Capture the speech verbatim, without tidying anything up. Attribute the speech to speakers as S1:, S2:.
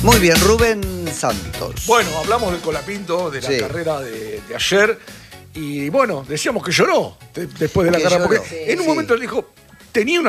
S1: Muy bien, Rubén Santos.
S2: Bueno, hablamos del Colapinto, de la
S1: Sí.
S2: carrera de, de ayer. Y bueno, decíamos que lloró de- después de la
S1: Que
S2: carrera.
S1: lloró.
S2: Porque
S1: Sí,
S2: en un
S1: sí.
S2: momento él dijo, tenía una